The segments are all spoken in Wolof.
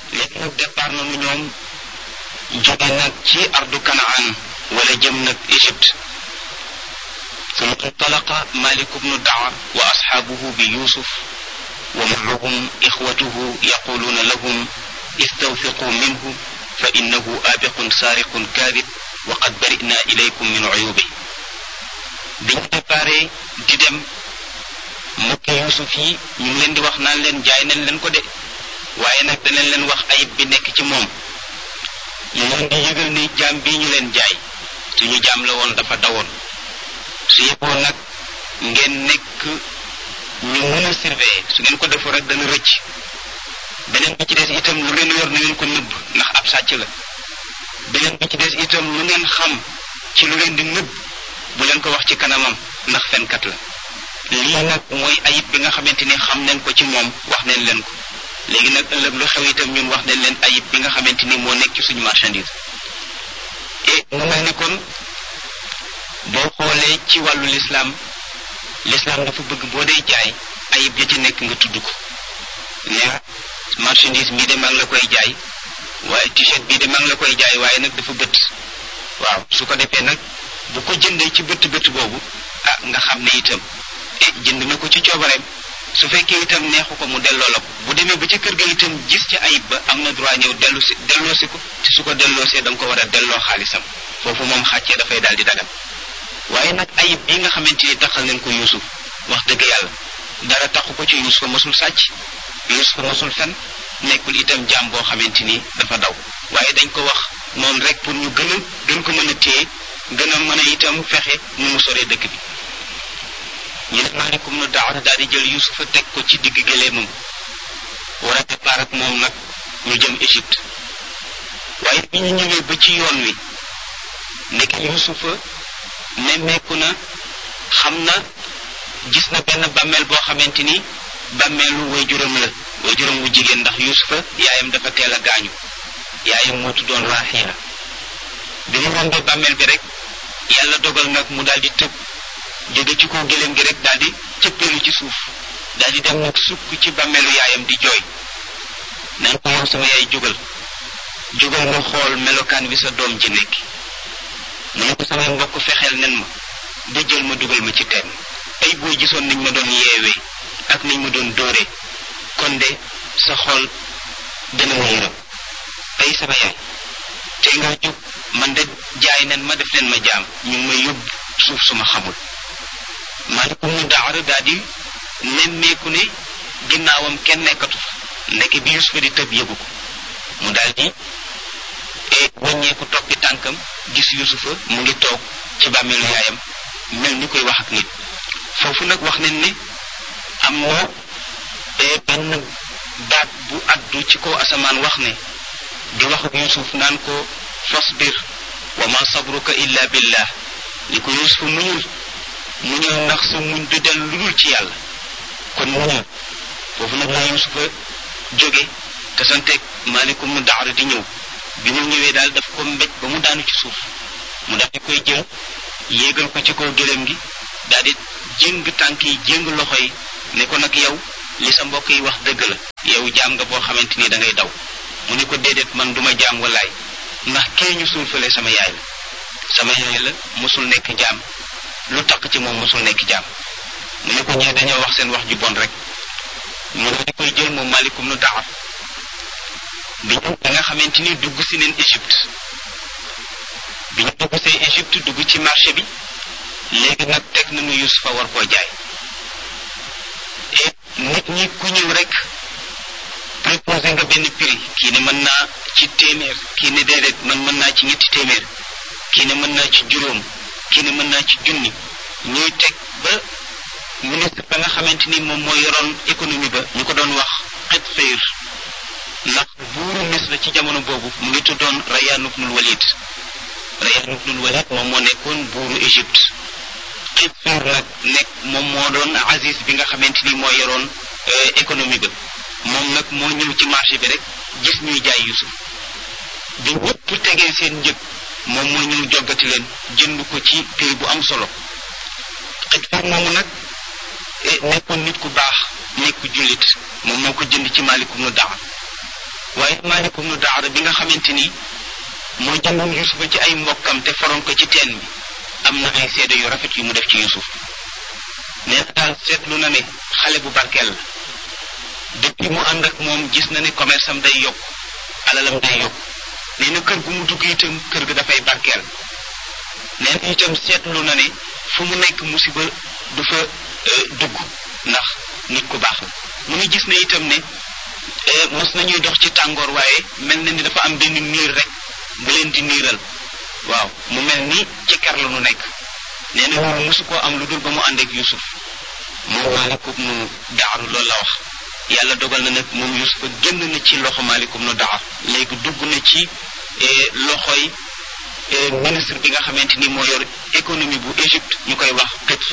léegi nag départ nañu ñoom jóge nag ci ardu Kanaan wala jëm nag Égypte. ثم انطلق مالك بن دعر وأصحابه بيوسف ومعهم إخوته يقولون لهم استوثقوا منه فإنه آبق سارق كاذب وقد برئنا إليكم من عيوبه. biñ déparé di dem mbokki Yuusuf yi ñu ngi leen di wax naan leen jaay nañ leen ko de waaye nag danañ leen wax ayib bi nekk ci moom. ñu leen di yëgal ni jaam bii ñu leen jaay suñu jaam la woon dafa dawoon. su yeboo nag ngeen nekk ñu mën a surveiller su ngeen ko defoo rek dana rëcc. beneen bi ci des itam lu ngeen yor na ngeen ko nëbb ndax ab sàcc la. beneen bi ci des itam lu ngeen xam ci lu ngeen di nëbb bu leen ko wax ci kanamam ndax fenkat la. lii nag mooy ayib bi nga xamante ni xam nañ ko ci moom wax nañ leen ko. léegi nag ëllëg lu xew itam ñun wax nañ leen ayib bi nga xamante ni moo nekk ci suñu marchandise. et mu mel ni kon boo xoolee ci wàllu lislaam dafa bëgg boo dee jaay ayib ya ci nekk nga tudd ko ne marchandise bii de maa ngi la koy jaay waaye t-shirt bii de maa ngi la koy jaay waaye nag dafa bët. waaw su ko defee nag bu ko jëndee ci bët boobu nga xam ne itam jënd na ko ci coobareem. su fekkee itam neexu ko mu delloo la ko bu demee ba ci kër ga itam gis ci ayib ba am na droit ñëw delloosi ko te su ko delloosee da nga ko war a delloo xaalisam foofu moom xàccee dafay daal di dagal. waaye nag ayib bi nga xamante ni taxal nañ ko Yuusuf wax dëgg yàlla dara taxu ko ci Yuusuf mosul sàcc Yuusuf mosul fen nekkul itam jaam boo xamante ni dafa daw waaye dañ ko wax noonu rek pour ñu gën ko mën a téye gën a mën a itam fexe nu mu soree dëkk bi. ñu ne Maalik ibnu Da'ra daal di jël Yuusufa teg ko ci digg gëléemam war a départ ak moom nag ñu jëm Égypte. waaye bi ñu ñëwee ba ci yoon wi nekk Yuusufa nemmeeku na xam na gis na benn bàmmeel boo xamante ni bàmmeelu waajuram la waajuram bu jigéen ndax Yuusufa yaayam dafa teel a gaañu yaayam moo tuddoon Raaxiila. bi mu rombee bàmmeel bi rek yàlla dogal nag mu daal di tëb jóge ci kaw gëléem gi rek daal di cëppeelu ci suuf daal di dem nag sukk ci bàmmeelu yaayam di jooy naan ko yow sama yaay jógal nga xool melokaan wi sa doom ji nekk. mu ne ko samay mbokk fexeel nen ma ba jël ma dugal ma ci teen ay boo gisoon nañ ma doon yeewee ak nañ ma doon dóoree kon de sa xol dana ma yërëm. ay sama yaay tey nga jóg man de jaay nen ma def leen ma jaam ñu ngi may yóbbu suuf suma xamul. Maalik ibnu Da'ra daal di nemmeeku ne ginnaawam kenn nekkatu nekk bi Yuusufa di tëb yëgu ko mu daal di wàññeeku toppi tànkam gis Yuusufa mu ngi toog ci bàmmeelu yaayam mel ni koy wax ak nit. foofu nag wax nañ ne am na benn baat bu addu ci kaw asamaan wax ne di wax ak Yuusuf naan ko fasbir wa ma sabruka illa billah li ko Yuusufa muñul ndax sa muñ du dellu lu dul ci yàlla kon muñul. foofu nag la Yuusufa jóge te santeeg Maalik ibnu Da'ra di ñëw bi mu ñëwee daal daf ko mbéj ba mu daanu ci suuf mu daal di koy jël yéegal ko ci kaw gëléem gi daal di jéng tànk yi jéng loxo yi ne ko nag yow li sa mbokk yi wax dëgg la yow jaam nga boo xamante ni da ngay daw. mu ne ko déedéet man duma jaam wallaay ndax kee ñu suul fële sama yaay la mosul nekk jaam lu takk ci moom mosul nekk jaam. mu ne ko ñee dañoo wax seen wax ju bon rek mu daal di koy jël moom Maalik ibnu Da'ra bi ñu da nga xamante ni dugg si neen Égypte bi ñu dugg see Égypte dugg ci marché bi léegi nag teg nañu Yuusufa war koo jaay. et nit ñi ku ñëw rek proposé nga benn prix kii ne mën naa ci téeméer kii ne déedéet man mën naa ci ñetti téeméer kii ne mën naa ci juróom kii ne mën naa ci junni ñuy teg ba ministre ba nga xamante ni moom moo yoroon économie ba ñu ko doon wax Xetfeer ndax buuru Misra ci jamono boobu mu ngi tuddoon Rayyan ibnul Walid moom moo nekkoon buuru Égypte. Xetfeer nag nekk moom moo doon Aziz bi nga xamante ni moo yoroon économie ba moom nag moo ñëw ci marché bi rek gis ñuy jaay Yuusuf bi ñëpp tegee seen njëg moom moo ñëw joggati leen jënd ko ci prix bu am solo. Xetfeer moomu nag nekkoon nit ku baax nekk ku jullit moom moo ko jënd ci Maalik ibnu Da'ra waaye Maalik ibnu Daar bi nga xamante ni moo jëndoon Yuusufa ci ay mbokkam te foroon ko ci teen bi am na ay seede yu rafet yu mu def ci Yuusuf nee na daal seetlu na ne xale bu barkeel la depuis mu ànd ak moom gis na ne commerce am day yokk alalam day yokk nee na kër gu mu dugg itam kër ga dafay barkeel nee na itam seetlu na ne fu mu nekk musiba du fa dugg ndax nit ku baax la mu ngi gis ne itam ne mos nañuy dox ci tàngoor waaye mel na ni dafa am benn niir rek bu leen di niiral waaw mu mel ni ci kër la nu nekk nee na loolu mosu koo am lu dul ba mu ànd ak Yuusuf moom Maalik ibnu Daar loolu la wax yàlla dogal na nag moom Yuusufa génn na ci loxo Maalik ibnu Daar léegi dugg na ci loxoy ministre bi nga xamante ni moo yor économie bu Égypte ñu koy wax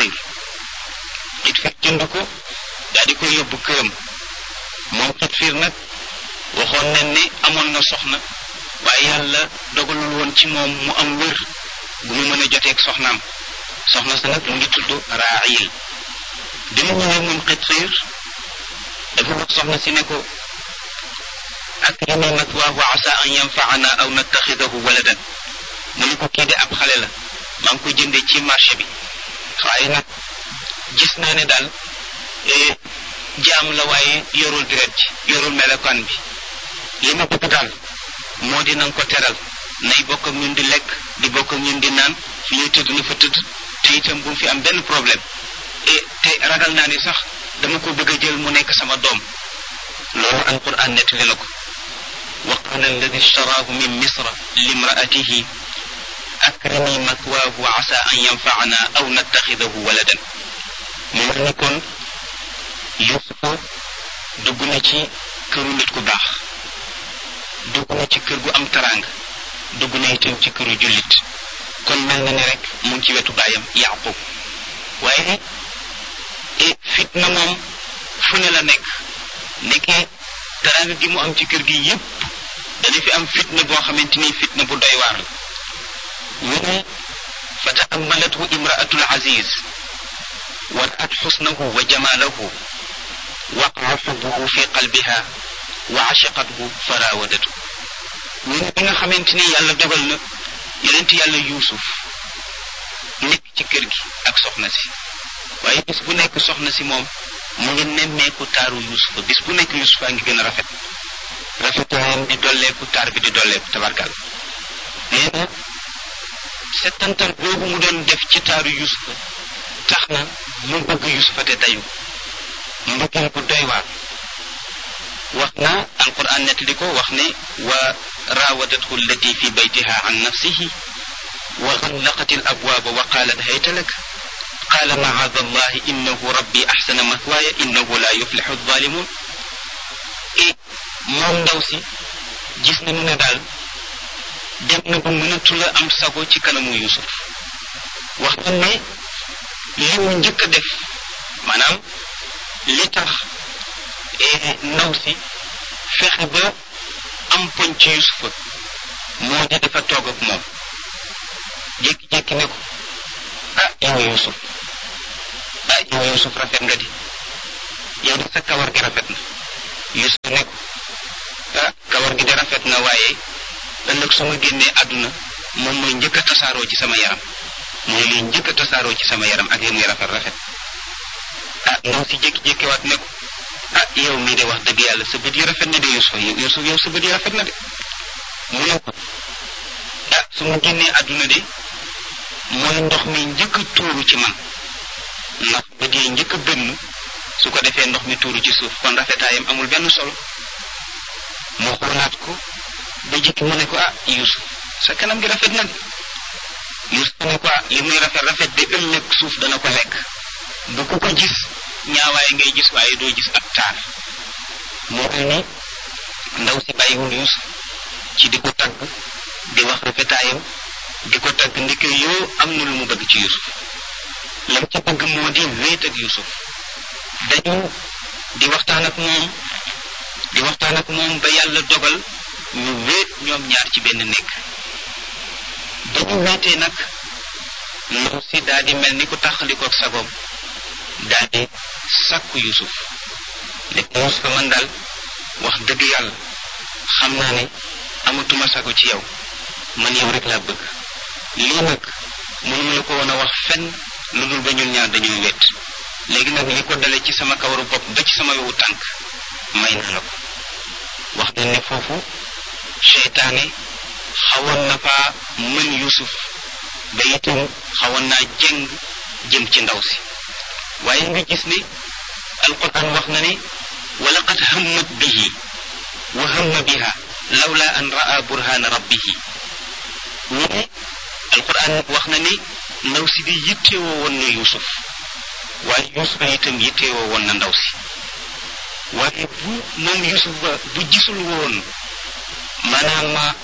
Xitfiir jënd ko daal di koy yóbbu këram moom Xitfiir nag waxoon nañ ne amoon na soxna waaye yàlla dogalul woon ci moom mu am wér bu mu mën a joteeg soxnaam soxna sa nag mu ngi tudd Raayil bi mu ñëwee moom Xitfiir dafa wax soxna si ne ko akrimi mathwaahu asa an yanfaana aw nattaxidahu waladan mu ne ko kii de ab xale la maa ngi ko jëndee ci marché bi waaye nag gis naa ne daal jaam la waaye yorul deret ji yorul melokaan bi li ma bëgg daal moo di nanga ko teral nay bokk ak ñun di lekk di bokk ak ñun di naan fi ñuy tëdd na fa tëdd te itam bu mu fi am benn problème te ragal naa ni sax dama ko bëgg a jël mu nekk sama doom loolu alquran nettali na ko wa qaala alladi ishtaraahu min misra limraatihi akrimi mathwaahu asa an yanfaana aw nattaxidahu waladan mu mel ni kon Yuusufa dugg na ci këru nit ku baax dugg na ci kër gu am taraanga dugg na itam ci këru jullit kon mel na ni rek mu ngi ci wetu baayam Yaaqub waaye fitna moom fu ne la nekk nekkee taraanga gi mu am ci kër gi yépp dana fi am fitna boo xamante ni fitna bu doy waar la ñu ne fa taammalathu imraatul aziz wa ra'at xusnahu wa jamaalahu waqaa xubbuhu fi qalbiha wa ashaqathu fa raawadatu ñu ne bi nga xamante ni yàlla dogal na yonent yàlla Yuusuf nekk ci kër gi ak soxna si waaye bis bu nekk soxna si moom mu ngi nemmeeku taaru Yuusufa bis bu nekk Yuusufa ngi gën a rafet rafetaayam di dolleeku taar bi di dolleeku tabarkal nee na settantal boobu mu doon def ci taaru Yuusufa tax na mu bëgg Yuusufa te dayu mbëggeel bu doy waar wax na alquran nettali ko wax ne wa raawadathu allati fi baytiha an nafsihi wa ghallaqat al abwaaba wa qaalat hayta lak qaala macaada allahi innahu rabbi axsana mathwaaya innahu la yuflixu alzaalimuun moom ndaw si gis nañu ne daal dem na ba mënatula am sago ci kanamu Yuusuf wax na ne li mu njëkk a def maanaam li tax ndaw si fexe ba am poñ ci Yuusufa moo di dafa toog ak moom jékki-jékki ne ko yow Yuusuf rafet nga di yow de sa kawar gi rafet na Yuusuf ne ko kawar gi de rafet na waaye ëllëg su ma génnee àdduna moom mooy njëkk a tasaaroo ci sama yaram mooy liy njëkk a tasaaroo ci sama yaram ak li muy rafet ndaw si jékki-jékki waat ne ko yow mii de wax dëgg yàlla sa bët yi rafet na de Yuusuf yow sa bët yi rafet na de mu ne ko su ma génnee àdduna de mooy ndox mi njëkk a tuuru ci man ndax bët yi njëkk a bënn su ko defee ndox mi tuuru ci suuf kon rafetaayam amul benn solo moo xoolaat ko ba jëkki mu ne ko Yuusuf sa kanam gi rafet na de Yuusuf ne ko li muy rafet de ëllëg suuf dana ko lekk bu ko gis ñaawaay ngay gis waaye doo gis ak taar moo mel ni ndaw si bàyyiwul Yuusuf ci di ko tagg di wax rafetaayam di ko tagg ndeke yoo am na lu mu bëgg ci Yuusuf lam ca bëgg moo di wéet ak Yuusuf dañu di waxtaan ak moom ba yàlla dogal ñu wéet ñoom ñaar ci benn nekk dañu wéetee nag ndaw si daal di mel ni ku taxalikook sagoom daal di sàkku Yuusuf lépp Yuusuf man daal wax dëgg yàlla xam naa ne amatuma sago ci yow, man yow rek laa bëgg. lii nag mënuma la ko woon a wax fenn lu dul ba ñun ñaar dañuy wet. léegi nag li ko dale ci sama kawaru bopp ba ci sama wewu tànk may naa la ko. wax nañ ne foofu seytaane xawoon na faa mën Yuusuf ba itam xawoon naa jëng jëm ci ndaw si. waaye nga gis ne alquran wax na ne wa laqad hammat bihi wa hamma biha lawla an raa burhana rabbihi. ñu ne alquran wax na ne ndaw si di yittewoo woon na Yuusuf, waaye Yuusuf itam yittewoo woon na ndaw si. waaye bu moom Yuusuf ba bu gisul woon maanaam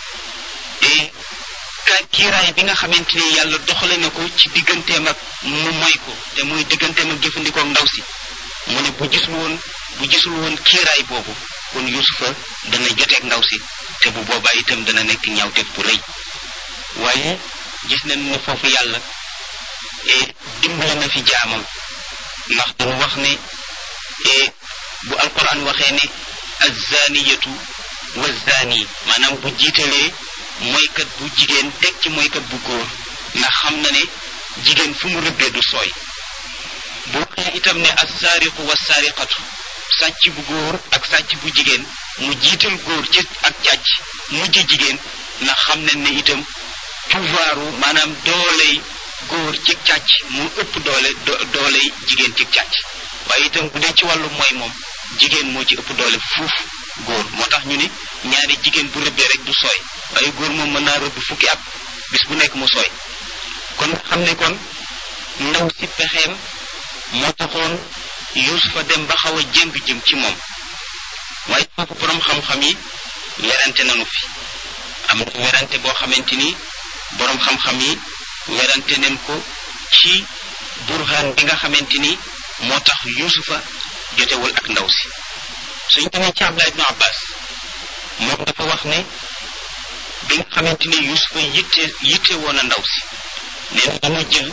kiiraay bi nga xamante ni yàlla doxale na ko ci digganteem ak mu moy ko te muy digganteem ak jëfandikoo ndaw si, mu ne bu gisul woon kiiraay boobu kon Yuusufa dana joteeg ndaw si te bu boobaa itam dana nekk ñaawteef bu rëy. waaye gis nañ ne foofu yàlla dimbali na fi jaamam, ndax dañu wax ne bu alquran waxee ne azzaaniyatu wazzaani, maanaam bu jiitalee mooykat bu jigéen teg ci mooykat bu góor, ndax xam na ne jigéen fu mu rëbbee du sooy. bu waxee itam ne assaariqu wassaariqatu, sàcc bu góor ak sàcc bu jigéen, mu jiital góor ci ak càcc mujj jigéen, ndax xam nañ ne itam pouvoiru maanaam dooley góor ci càcc mu ëpp dooley jigéen ci càcc. waaye itam bu dee ci wàllu mooy moom jigéen moo ci ëpp doole fuuf góor. moo tax ñu ne ñaari jigéen bu rëbbee rek du sooy, waaye góor moom mën naa rëbb fukki at bis bu nekk mu sooy. kon nga xam ne kon ndaw si pexeem moo taxoon Yuusufa dem ba xaw a jéng jëm ci moom. waaye foofu borom xam-xam yi werante nañu fi. am na werante boo xamante ni borom xam-xam yi werante nañ ko ci burhaan bi nga xamante ni moo tax Yuusufa jotewul ak ndaw si. suñ demee ci Abdullah ibn Abbas moom dafa wax ne bi nga xamante ni Yuusufa yitte woon a ndaw si, nee na dama jël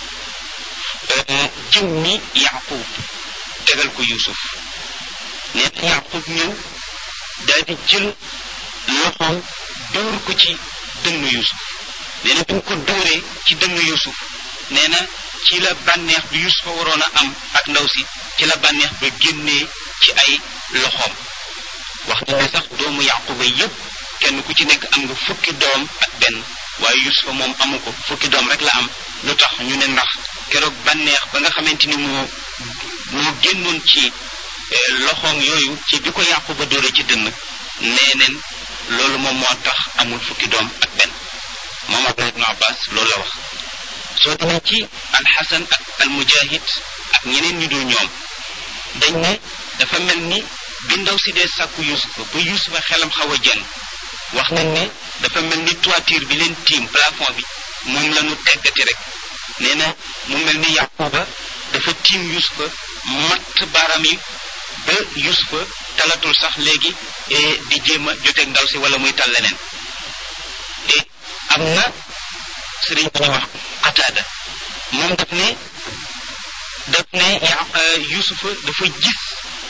jëmmi Yaqub tegal ko Yuusuf. nee na Yaqub ñëw daal di jël loxoom dóor ko ci dënnu Yuusuf. nee na bi mu ko dóoree ci dënnu Yuusuf, nee na ci la bànneex bi Yuusufa waroon a am ak ndaw si ci la bànneex ba génnee ci ay loxoom. wax na ne sax doomu Yaquba yépp kenn ku ci nekk am nga fukki doom ak benn, waaye Yuusufa moom amu ko, fukki doom rek la am. lu tax ñu ne ndax keroog bànneex ba nga xamante ni moo génnoon ci loxoom yooyu ci bi ko Yaquba dóore ci dënn, nee neen loolu moom moo tax amul fukki doom ak benn. moom Abdullah ibn Abbas loolu la wax. soo demee ci alxasan ak almujahid ak ñeneen ñu dul ñoom dañ ne dafa mel ni bi ndaw si dee sàkku Yuusufa ba Yuusufa xelam xaw a jeng, wax nañ ne dafa mel ni toiture bi leen tiim plafond bi moom la ñu teggati rek. nee na mu mel ni Yaquba dafa tiim Yuusufa matt baaraam yi ba Yuusufa talatul sax léegi di jéem a joteeg ndaw si wala muy tal leneen. am na sëriñ bi ñu wax Qataada moom daf ne Yuusufa dafa gis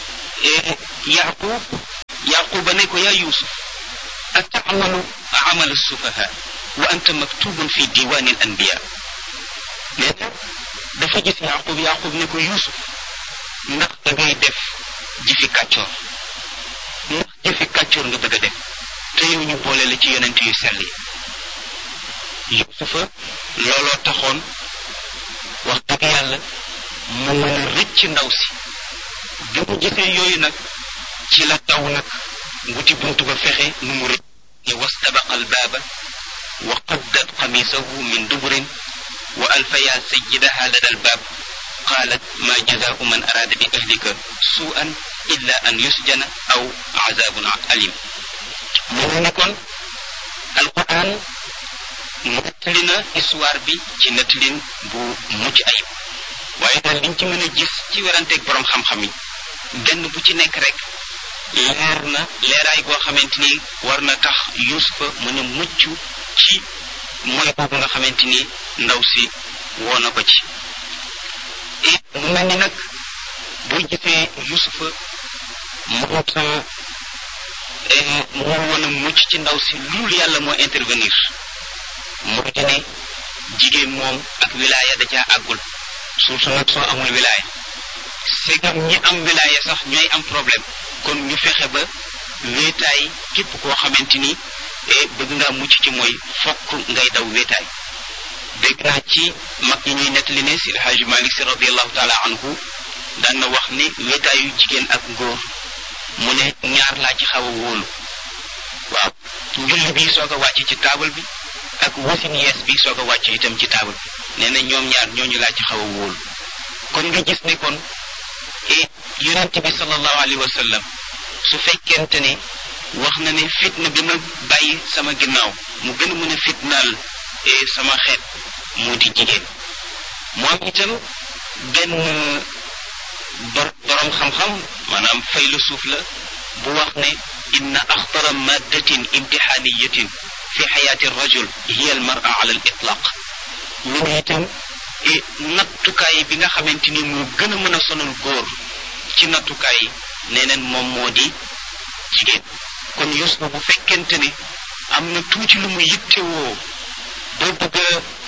Yaquba ne ko yaa Yuusuf ata'malu amala sufaha wa anta maktubun fi diwaani al anbiya. nee na dafa gis Yaqub ne ko Yuusuf ndax da ngay def jëfi kàccoor, ndax jëfi kàccoor nga bëgg a def te yow ñu boole la ci yonent yu sell yi. Yuusufa looloo taxoon wax dëgg yàlla mu mën a rëcc ndaw si. bi mu gisee yooyu nag ci la taw nag wuti buntu ba fexe nu mu rëcc. wastabaqa albaaba wa qaddat qamisahu min duburin wa alfaya sayyidaha lada albaab qaalat ma jazaau man araada bi ahlika suu'an illa an yusjana aw azabun alim. mu ne kon alquran nettali na histoire bi ci nettalin bu mucc ayib, waaye daal liñ ci mën a gis ci weranteeg borom xam-xam yi benn bu ci nekk rek leer na leeraay goo xamante ni war na tax Yuusufa mën a mucc ci mooy boobu nga xamante ni ndaw si woo na ko ci. mu mel ni nag boo gisee Yuusufa mu mu woon a mucc ci ndaw si loolu yàlla moo intervenir moo di ne jigéen moom ak wilaaya da caa àggul surtout nag soo amul wilaaya segam ñi am wilaaya sax ñooy am problème kon ñu fexe ba wéetaay képp koo xamante ni bëgg ngaa mucc ci mooy fokk ngay daw wéetaay dégg naa ci mag ñi ñuy nettali ne si El Hadj Malick si radiallahu taala anhu daan na wax ni wéetaayu jigéen ak góor mu ne ñaar laa ci xaw a wóolu waaw njulli bi soog a wàcc ci taabal bi ak wasin yees bi soog a wàcc itam ci taabal bi nee na ñoom ñaar ñooñu laa ci xaw a wóolu kon nga gis ne kon yonent bi sallallahu alayhi wa sallam su fekkente ne wax na ne fitna bi ma bàyyi sama ginnaaw mu gën a mën a fitnaal sama xeet moo di jigéen moom itam benn borom xam-xam maanaam faylu suuf la bu wax ne inna axtara maddatin imtixaaniyatin fi xayaati rajul hiya al mara ala al itlaq ñu ne itam nattukaay bi nga xamante ni moo gën a mën a sonal góor ci nattukaay yi nee neen moom moo di jigéen kon Yuusufa bu fekkente ne am na tuuti lu mu yittewoo boo bëgg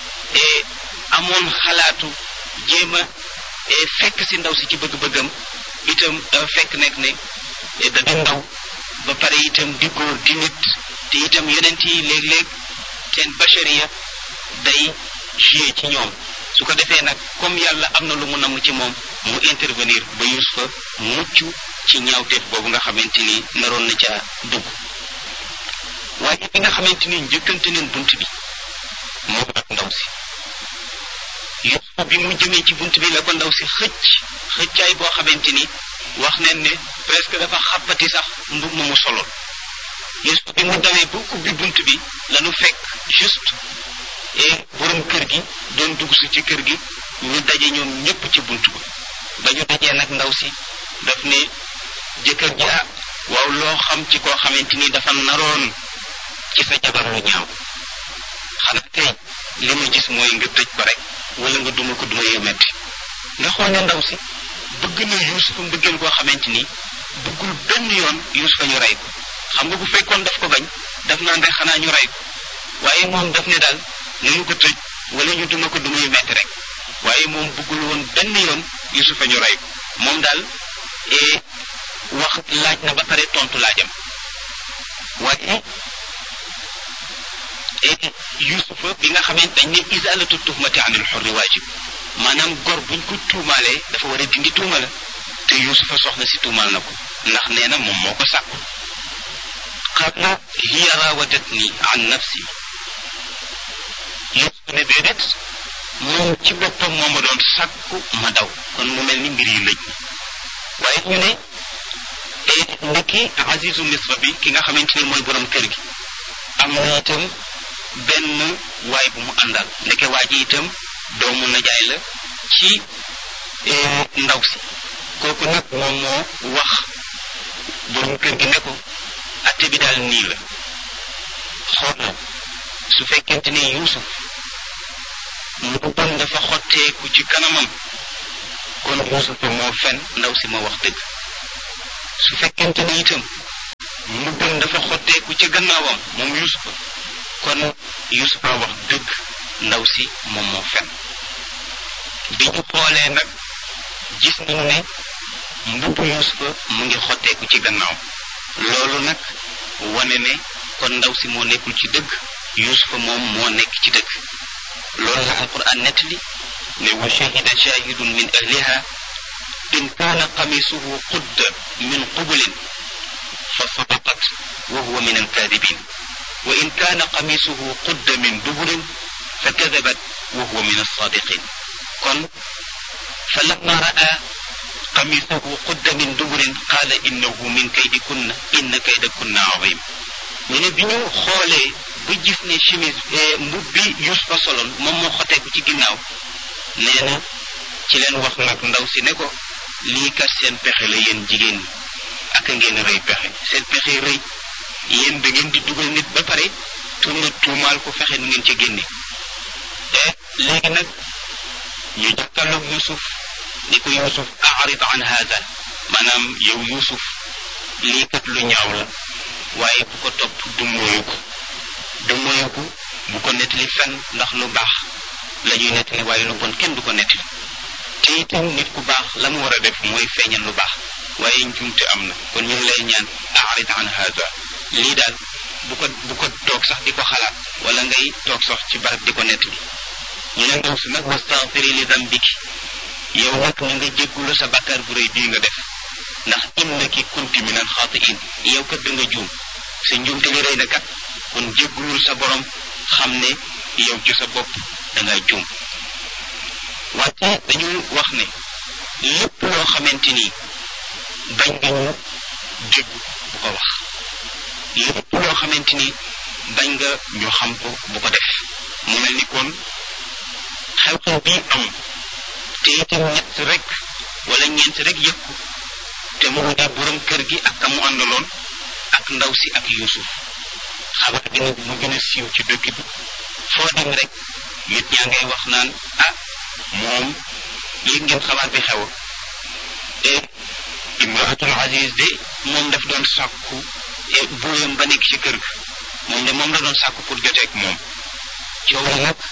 a amoon xalaatu jéem a fekk si ndaw si ci bëgg-bëggam itam dafa fekk nekk ne da di ndaw ba pare itam di góor di nit te itam yonent yi léeg-léeg seen bachariya day joué ci ñoom su ko defee nag comme yàlla am na lu mu namm ci moom mu intervenir ba Yuusufa mucc ci ñaawteef boobu nga xamante ni naroon na ca dugg waaye bi nga xamante ni njëkkante neen bunt bi moom ak ndaw si Yuusufa bi mu jëmee ci bunt bi la ko ndaw si xëccaay boo xamante ni wax nañ ne presque dafa xàppati sax mbub ma mu soloon Yuusufa bi mu dawee ba ubbi bunt bi lanu fekk juste borom kër gi doon dugg si ci kër gi ñu daje ñoom ñëpp ci bunt ba ñu dajee nag ndaw si daf ne jëkkër ji waaw loo xam ci koo xamante ni dafa naroon ci sa jabar lu ñaaw xanaa tey li ma gis mooy nga tëj ko rek wala nga duma ko duma yu metti nga xool ne ndaw si bëgg na Yuusufa mbëggeel koo xamante ni bëggul benn yoon Yuusufa ñu rey ko xam nga bu fekkoon daf ko bañ daf naan rek xanaa ñu rey ko waaye moom daf ne daal nañu ko tëj wala ñu duma ko duma yu metti rek waaye moom bëggul woon benn yoon Yuusufa ñu rey ko moom daal wax laaj na ba pare tontu laajam waaye Yuusufa bi nga xamante dañ ne izalatu tuhmati anil xurri waajib maanaam gor buñ ko tuumaalee dafa war a dindi tuuma la te Yuusufa soxna si tuumaal na ko ndax nee na moom moo ko sàkku qaala hiya raawadatni an nafsi Yuusufa ne déedéet moom ci boppam moo ma doon sàkku ma daw kon mu mel ni mbir yi lëj waaye ñu ne ndekki Azizu Misra bi ki nga xamante ni mooy borom kër gi am na itam benn waay bu mu àndal ndeke waa ji itam doomu najaay la ci ndaw si kooku nag moom moo wax borom kër gi ne ko atte bi daal nii la xoolal su fekkente ni Yuusuf mu bon dafa xotteeku ci kanamam kon Yuusufa moo fen ndaw si moo wax dëgg su fekkente ni itam mu bon dafa xotteeku ci gannaawam moom Yuusufa kon Yuusufa wax dëgg ndaw si moom moo fen bi ñu xoolee nag gis nañu ne mbubbu Yuusufa mu ngi xotteeku ci gannaaw loolu nag wane ne kon ndaw si moo nekkul ci dëgg Yuusufa moom moo nekk ci dëgg loolu la alquran nettali ne wa shahida shahidun min ahliha in kaana qamisuhu qudda min qubulin fa sadaqat wa huwa min alkaadibin wa in kaana qamisuhu qudda min duburin fa kadabat wa huwa min alsadiqin kon fa lamma raa qamisuhu qudda min duburin qaala innahu min kaydikunna inna kaydakunna azim ñu ne bi ñu xoolee ba gis ne chemise mbub bi Yuusufa soloon moom moo xoteeku ci ginnaaw nee na ci leen wax nag ndaw si ne ko lii kat seen pexe la yéen jigéen ñi ak a ngeen rëy pexe seen pexe rëy yéen da ngeen di dugal nit ba pare tuumaal ko fexe nu ngeen ci génne léegi nag ñu jàkkaarloog Yuusuf ni ko Yuusuf a'rid an haada maanaam yow Yuusuf lii kat lu ñaaw la waaye bu ko topp du mooyu ko bu ko nettali fenn ndax lu baax la ñuy nettali waaye lu bon kenn du ko nettali te itam nit ku baax la mu war a def mooy feeñal lu baax waaye njuumte am na kon ñu ngi lay ñaan a'rid an hada lii daal bu ko toog sax di ko xalaat wala ngay toog sax ci barab di ko nettali ñu ne ndaw si nag wastaghfiri li dambiki yow nag na nga jéggulu sa bàkkaar bu rëy bii nga def ndax innaki kunti minal xaatiin yow kat da nga juum sa njuumte li rëy na kat kon jéggulul sa borom xam ne yow ci sa bopp da nga juum wante dañu wax ne lépp loo xamante ni bañ nga ñu dégg bu ko wax lépp loo xamante ni bañ nga ñu xam ko bu ko def mu mel ni kon xew-xew bii am te itam ñett rek wala ñeent rek yëkku te mu di borom kër gi ak kamu àndaloon ak ndaw si ak Yuusuf xabaar bi nag mu gën a siiw ci dëkk bi foo dem rek nit ñaa ngay wax naan moom yëg ngeen xabaar bi xew te imraatul aziz de moom daf doon sàkku buuyam ba nekk ci kër ga moom la doon sàkku pour joteeg moom coow la nag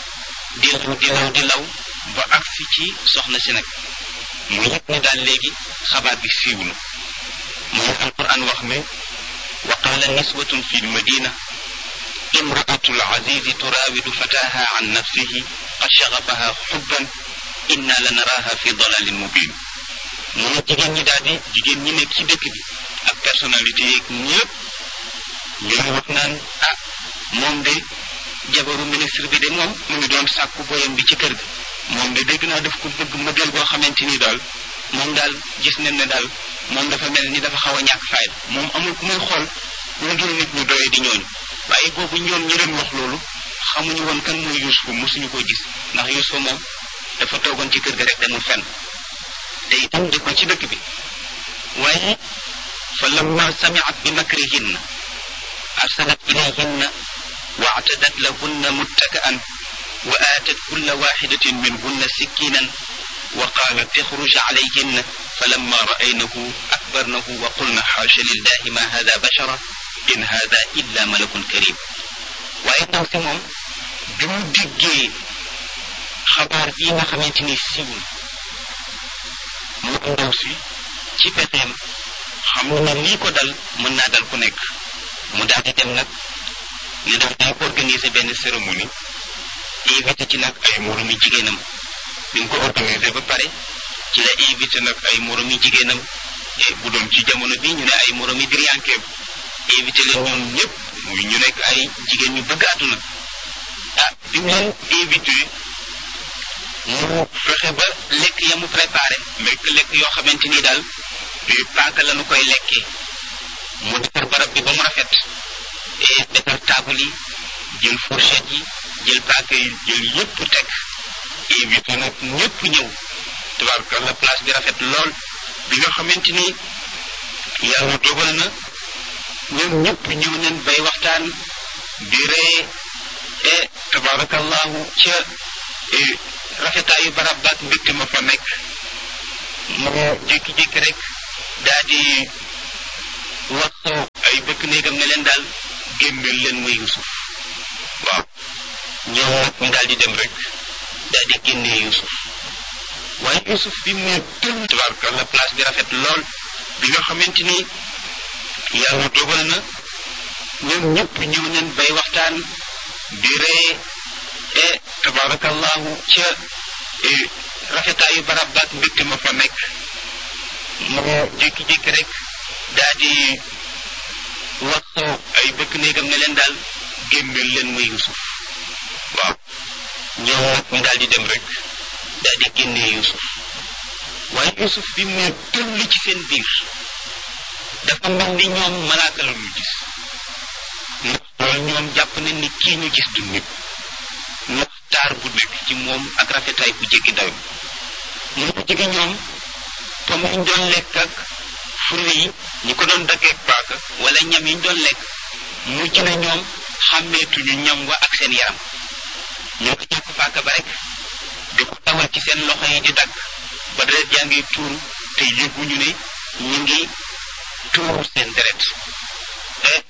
di law ba agsi ci soxna si nag mu yëg ne daal léegi xabaar bi siiw na mooy alquran wax ne wa qaala niswatun fi lmadina imraatul azizi turaawidu fataha an nafsihi qad shagafaha xubban inna la naraaha fi dalalin mubin mu ne jigéen ñi nekk ci dëkk bi ak personnalité yeeg ñëpp ñooy wax naan moom de jabaru ministre bi de moom mu ngi doon sàkku boyam bi ci kër ga moom de dégg naa daf ko bëgg mëggal boo xamante ni daal moom daal gis nañ ne daal moom dafa mel ni dafa xaw a ñàkk fayda moom amul ku muy xool lu dul nit ñu doye di ñooñu waaye boobu ñoom ñi leen wax loolu xamuñu woon kan mooy Yuusufa mosuñu ko gis ndax Yuusufa moom dafa toogoon ci kër ga rek demul fenn te itam dëkkoon ci dëkk bi waaye fa lamma sami'at bi makrihinna arsalat ilayhinna wa a'tadat lahunna muttaka'an wa aatat kulla wahidatin minhunna sikkinan wa qaalat ixruj alayhinna falamma ra'aynahu akbarnahu wa qulna xaasha lillahi ma hada bashara in hada illa malakun karim waaye ndaw si moom bi mu déggee xabaar bii nga xamante ni siiwul mu ndaw si ci pexeem xam na lii ko dal mën naa dal ku nekk mu daal di dem nag ne daf day organiser benn cérémonie invité ci nag ay moromi jigéenam bi mu ko organiser ba pare ci la invité nag ay moromi jigéenam bu doon ci jamono bi ñu ne ay moromi diriyankeem invité leen ñoom ñëpp muy ñu nekk ay jigéen ñu bëgg àdduna bi mu leen invité mu fexe ba lekk ya mu préparé lekk yoo xamante ni daal paaka la nu koy lekkee mu defar barab bi ba mu rafet defar taabal yi jël fourchette yi jël paaka yi jël yëpp teg invité nag ñëpp ñëw tabaarkalla place bi rafet lool bi nga xamante ni yàlla dogal na ñoom ñëpp ñëw nañ bay waxtaan di ree tabaarakallahu ca rafetaayu barab baak mbégte ma fa nekk mu jékki-jékki rek daa di wax ay bëkk néegam ne leen daal génneel leen ma Yuusuf waaw ñoom nag ñu daal di dem rek daal di génnee Yuusuf waaye Yuusuf bi mu tël tabaarkalla place bi rafet lool bi nga xamante ni yàlla dogal na ñoom ñëpp ñëw nañ bay waxtaan di ree tabaarakallahu ca rafetaayu barab baak mbégte ma fa nekk mu jékki-jékki rek daa di wax ay bëkk néegam ne leen daal génneel leen ma Yuusuf waaw ñoom nag ñu daal di dem rek daal di génnee Yuusuf waaye Yuusuf bi mu tëll ci seen biir dafa mel ni ñoom malaaka la ñu gis ndax loolu ñoom jàpp nañ ni kii ñu gis du nit ndax taar bu nekk ci moom ak rafetaay bu jéggi daw mu ko jege ñoom comme ñu doon lekk ak furi yi ñi ko doon daggeeg paaka wala ñam yi ñu doon lekk mujj na ñoom xàmmeetuñu ñam wa ak seen yaram ñoo ko jàpp paaka ba rek di ko tawal ci seen loxo yi di dagg ba deret jaa ngi tuuru te yëguñu ne ñu ngi tuuru seen deret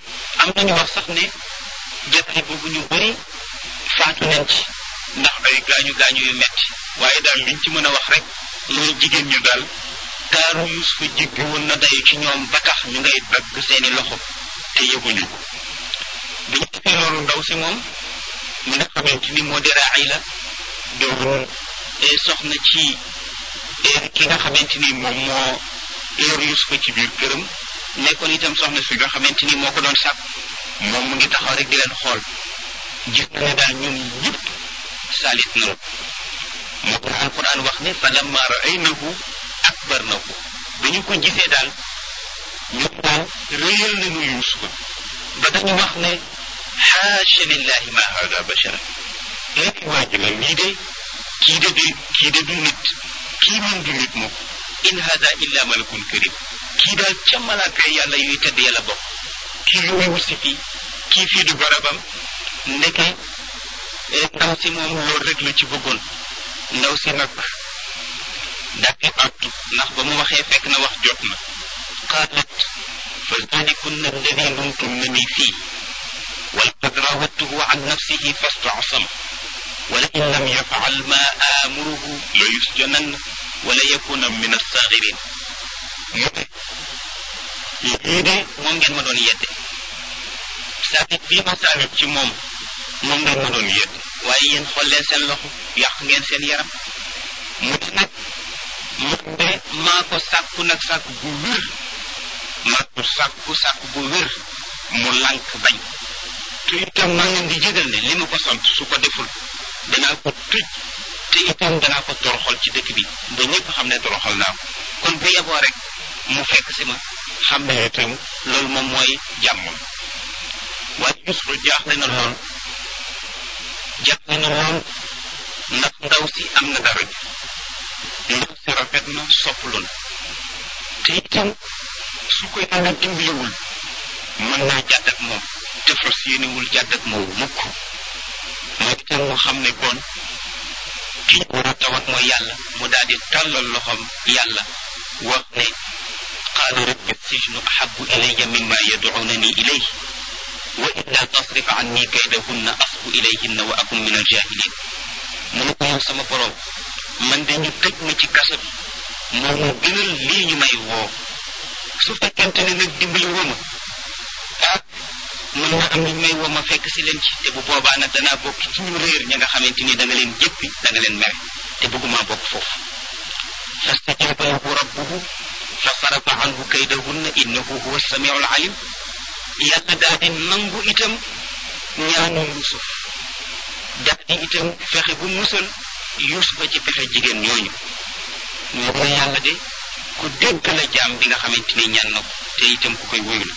am nañu wax sax ne jotaay boobu ñu bëri faatu nañ ci ndax ay gaañu yu metti waaye daal liñ ci mën a wax rek mooy jigéen ñu daal taaru Yuusufa jéggi woon na dayu ci ñoom ba tax ñu ngay dagg seeni loxo te yëguñu ko bi ñu defee loolu ndaw si moom mi nga xamante ni moo di Raayla doon soxna ci ki nga xamante ni moom moo yor Yuusufa ci biir këram nekkoon itam soxna si nga xamante ni moo ko doon sàkk moom mu ngi taxaw rek di leen xool gis na ne daal ñoom ñëpp saalit nañu moo ko alquran wax ne fa lamma ra'aynahu akbarnahu ba ñu ko gisee daal ñoom daal réyal nañu Yuusufa ba dañu wax ne xaasha lillahi ma hada bashara léegi waa ji la lii de kii de du nit kii moom du nit moom in hada illa malakun karim kii daal ca malaaka yàlla yuy tedd yàlla bokk kii lu muy wut si fii kii fii du barabam ndeke ndaw si moom loolu rek la ci bëggoon ndaw si nag dàqe àttu ndax ba mu waxee fekk na wax jot na qaalat fa zalikunna alladi lumtunnani fii walqad rawadtuhu an nafsihi fastasam wala in lam yafal ma amuruhu la yusjananna wala yakuna min as-sagirin lii de moom ngeen ma doon yedde saalit bii ma saalit ci moom ngeen ma doon yedde waaye yéen xool leen seen loxo yàq ngeen seen yaram mu ne nag man de maa ko sàkku nag sàkku bu wér maa ko sàkku bu wér mu lànk bañ te itam maa ngeen di jégal ne li ma ko sant su ko deful danaa ko tëj te itam danaa ko toroxal ci dëkk bi ba ñëpp xam ne toroxal naa ko kon bu yeboo rek mu fekk si ma xam ne itam loolu moom mooy jàmmam waaye Yuusufa jaaxle na lool ndax ndaw si am na dara ndaw si rafet na sopplu na te itam su ko yàlla dimbaliwul mën naa jàdd ak moom te fas yéenewul jàdd ak moom mukk moo itam mu xam ne kon kii war a tawat mooy yàlla mu daal di tàllal loxoom yàlla wax ne qaala rabbi sijnu ahabbu ilayya mimma yad'unani ilayhi wa illa tasrif anni kaydahunna asbu ilayhinna wa akun min al-jahilin mu ne ko yow sama borom man de ñu tëj ma ci kaso bi moo ma gënal lii ñu may woo su fekkente ne nag dimbali woo ma mën na am ñu may woo ma fekk si leen ci te bu boobaa nag danaa bokk ci ñu réer ña nga xamante ni da nga leen jëppi da nga leen mere te bëgguma bokk foofu fastajaba lahu rabbuhu fa sarafa anhu kaydahunna innahu huwa as-sami'ul alim yàlla daal di nangu itam ñaanu Yuusuf daal di itam fexe bu musal Yuusufa ci pexe jigéen ñooñu ñoo ko yàlla de ku dégg la jaam bi nga xamante ni ñaan na ko te itam ku koy wóyu la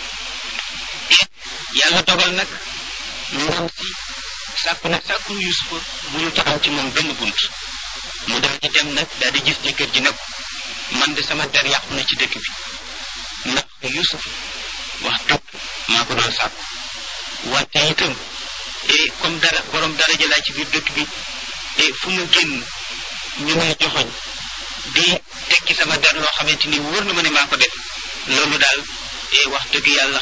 yàlla dogal nag ndam si sàkku Yuusufa mënu taxaw ci moom benn bunt mu daal di dem nag daal di gis jëkkër ji ne ko man de sama der yàqu na ci dëkk bi ndax Yuusuf wax dëgg maa ko doon sàkku wante itam comme borom daraja laa ci biir dëkk bi fu mu génn ñu may joxoñ di tekki sama der loo xamante ni wóor na ma ne maa ko def loolu daal wax dëgg yàlla